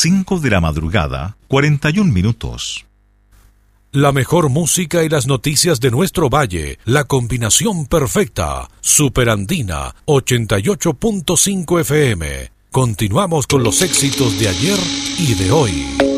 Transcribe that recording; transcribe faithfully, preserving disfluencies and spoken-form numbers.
cinco de la madrugada, cuarenta y un minutos. La mejor música y las noticias de nuestro valle, la combinación perfecta. Superandina ochenta y ocho punto cinco F M. Continuamos con los éxitos de ayer y de hoy.